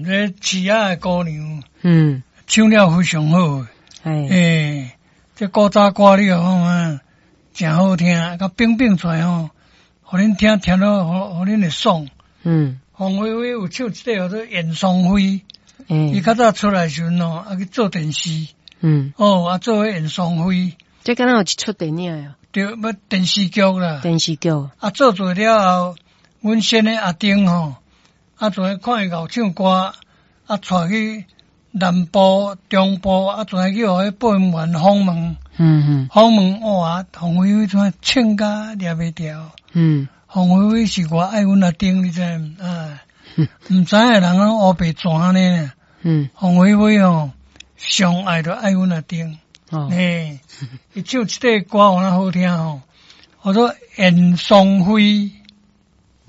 这起亚的姑娘，唱了非常好。这古早歌里吼，真好听，甲拼拼出来吼，互恁听到，互恁会爽。黄薇薇有唱一个叫做《演双飞》，伊较早出来时阵哦，去做电视。做《演双飞》。 这敢若有一出电影啊？ 对，要电视剧啦。 电视剧。 做做了后，阮先的阿丁吼，就看伊咬唱歌，带去南部、中部，就去互迄播音员访问。访问哇，黄薇薇怎唱甲抓袂掉？黄薇薇是我爱阮阿丁，你知毋知影人乌白转呢？黄薇薇哦，上爱就爱阮阿丁。伊唱这个歌有哪好听吼？叫做《演双飞》。